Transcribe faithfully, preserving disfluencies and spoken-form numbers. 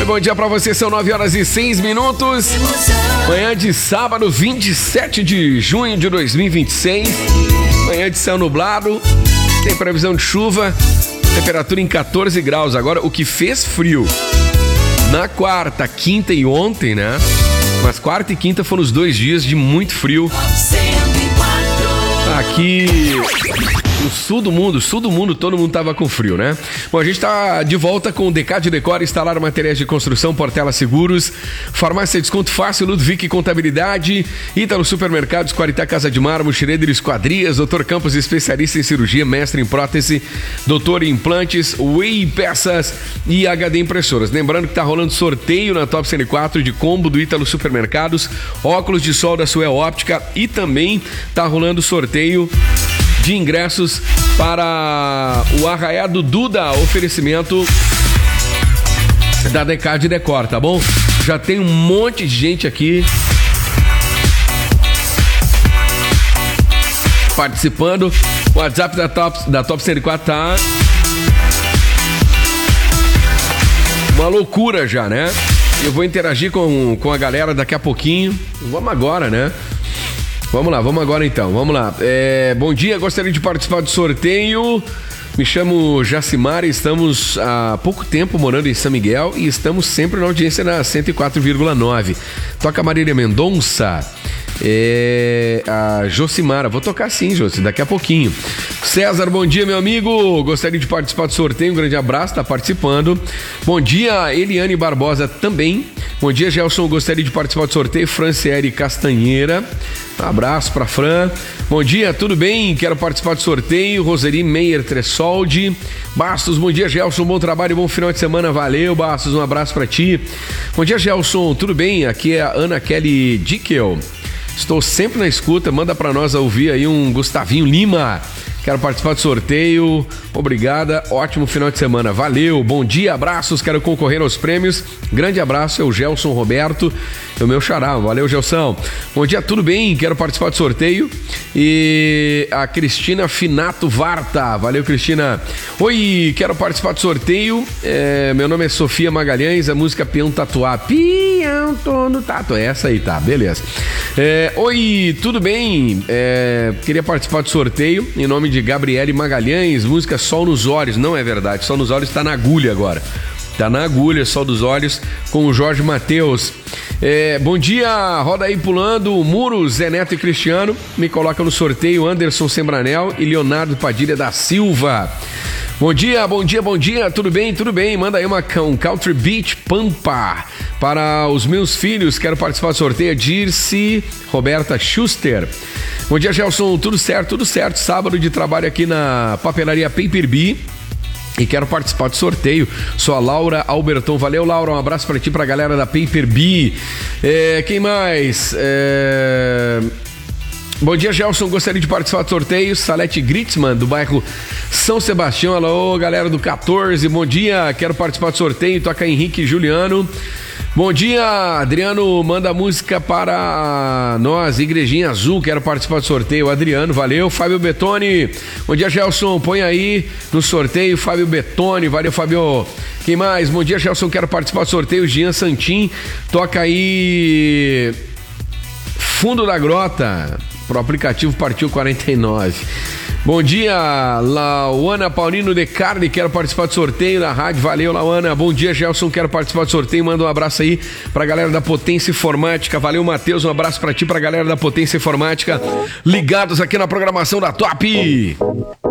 bom dia pra você, são nove horas e seis minutos. Manhã de sábado, vinte e sete de junho de dois mil e vinte e seis. Manhã de céu nublado, tem previsão de chuva, temperatura em quatorze graus. Agora, o que fez frio na quarta, quinta e ontem, né? Mas quarta e quinta foram os dois dias de muito frio. Aqui no sul do mundo, sul do mundo, todo mundo tava com frio, né? Bom, a gente tá de volta com o Decade Decor, instalar materiais de construção, Portela Seguros, Farmácia Desconto Fácil, Ludwig Contabilidade, Ítalo Supermercados, Qualitá Casa de Mármore, Schroeder Esquadrias, doutor Campos, especialista em cirurgia, mestre em prótese, doutor em implantes, Way Peças e H D Impressoras. Lembrando que tá rolando sorteio na Top cento e quatro de combo do Ítalo Supermercados, óculos de sol da Suel Óptica e também tá rolando sorteio de ingressos para o Arraiado Duda, oferecimento da Decade Decor, tá bom? Já tem um monte de gente aqui participando. O WhatsApp da Top, da Top cento e quatro tá uma loucura já, né? Eu vou interagir com, com a galera daqui a pouquinho. Vamos agora, né? Vamos lá, vamos agora então, vamos lá. É, bom dia, gostaria de participar do sorteio. Me chamo Jacimar e estamos há pouco tempo morando em São Miguel e estamos sempre na audiência na cento e quatro vírgula nove. Toca Marília Mendonça. É, a Jocimara, vou tocar sim, Josi, daqui a pouquinho. César, bom dia, meu amigo. Gostaria de participar do sorteio. Um grande abraço, tá participando. Bom dia, Eliane Barbosa também. Bom dia, Gelson. Gostaria de participar do sorteio. Franciele Castanheira. Um abraço pra Fran. Bom dia, tudo bem? Quero participar do sorteio. Roseli Meyer Tressoldi. Bastos, bom dia, Gelson. Bom trabalho, bom final de semana. Valeu, Bastos. Um abraço pra ti. Bom dia, Gelson. Tudo bem? Aqui é a Ana Kelly Dickel. Estou sempre na escuta, manda pra nós ouvir aí um Gustavinho Lima. Quero participar do sorteio, obrigada, ótimo final de semana, valeu, bom dia, abraços, quero concorrer aos prêmios, grande abraço, é o Gelson Roberto, é o meu xará, valeu, Gelson. Bom dia, tudo bem, quero participar do sorteio, e a Cristina Finato Varta, valeu, Cristina. Oi, quero participar do sorteio, é, meu nome é Sofia Magalhães, a música Peão Tatuá, Peão Todo Tatu, é essa aí, tá, beleza. É, oi, tudo bem, é, queria participar do sorteio, em nome de de Gabriele Magalhães, música Sol nos Olhos. Não é verdade, Sol nos Olhos tá na agulha agora, tá na agulha, Sol dos Olhos com o Jorge Mateus. É, bom dia, roda aí pulando o muro, Zé Neto e Cristiano, me coloca no sorteio Anderson Sembranel e Leonardo Padilha da Silva. Bom dia, bom dia, bom dia, tudo bem, tudo bem, manda aí uma, um Country Beach Pampa para os meus filhos, quero participar do sorteio, Dirce Roberta Schuster. Bom dia, Gelson, tudo certo, tudo certo, sábado de trabalho aqui na papelaria Paper Bee e quero participar do sorteio, sou a Laura Alberton, valeu, Laura, um abraço pra ti, pra galera da Paper Bee. É, quem mais? É... Bom dia, Gelson, gostaria de participar do sorteio, Salete Gritzmann, do bairro São Sebastião. Alô, galera do quatorze, bom dia, quero participar do sorteio, toca Henrique e Juliano. Bom dia, Adriano, manda música para nós, Igrejinha Azul, quero participar do sorteio, Adriano, valeu. Fábio Betoni, bom dia, Gelson, põe aí no sorteio, Fábio Betoni, valeu, Fábio. Quem mais? Bom dia, Gelson, quero participar do sorteio, Jean Santin, toca aí Fundo da Grota, pro aplicativo Partiu quarenta e nove. Bom dia, Lauana Paulino de Carne, quero participar do sorteio na rádio, valeu, Lauana. Bom dia, Gelson, quero participar do sorteio, manda um abraço aí pra galera da Potência Informática, valeu, Matheus, um abraço pra ti, pra galera da Potência Informática, ligados aqui na programação da Top.